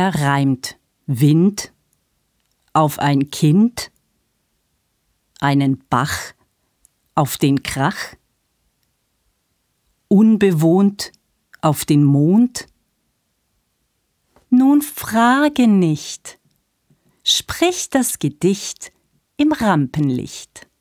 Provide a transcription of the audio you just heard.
Wer reimt Wind auf ein Kind, einen Bach auf den Krach, unbewohnt auf den Mond? Nun frage nicht, sprich das Gedicht im Rampenlicht.